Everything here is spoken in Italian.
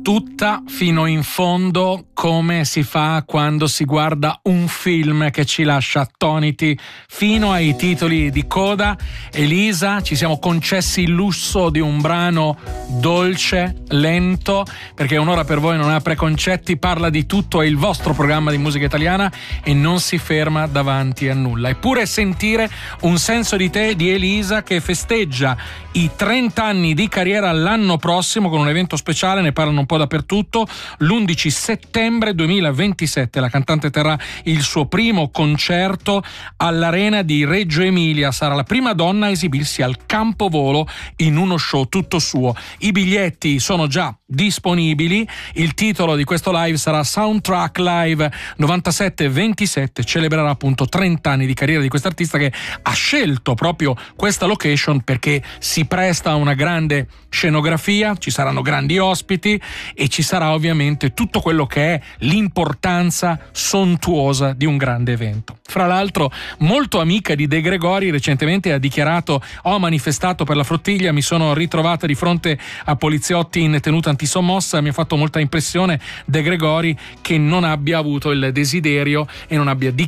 tutta fino in fondo, come si fa quando si guarda un film che ci lascia attoniti fino ai titoli di coda. Elisa, ci siamo concessi il lusso di un brano dolce, lento, perché Un'ora per voi non ha preconcetti, parla di tutto, è il vostro programma di musica italiana e non si ferma davanti a nulla. Eppure sentire Un senso di te di Elisa, che festeggia i 30 anni di carriera l'anno prossimo con un evento speciale, ne parlano un po' dappertutto. L'11 settembre 2027 la cantante terrà il suo primo concerto all'Arena di Reggio Emilia, sarà la prima donna a esibirsi al Campovolo in uno show tutto suo. I biglietti sono già disponibili, il titolo di questo live sarà Soundtrack Live 97-27, celebrerà appunto 30 anni di carriera di quest'artista che ha scelto proprio questa location perché si presta a una grande scenografia, ci saranno grandi ospiti e ci sarà ovviamente tutto quello che è l'importanza sontuosa di un grande evento. Fra l'altro, molto amica di De Gregori, recentemente ha dichiarato: ho manifestato per la Flottiglia, mi sono ritrovata di fronte a poliziotti in tenuta antisommossa, mi ha fatto molta impressione De Gregori che non abbia avuto il desiderio e non abbia